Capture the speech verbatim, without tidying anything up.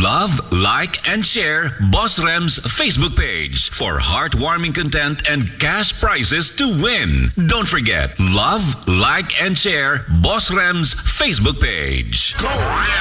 Love, like, and share Boss Rem's Facebook page for heartwarming content and cash prizes to win. Don't forget, love, like, and share Boss Rem's Facebook page. Go!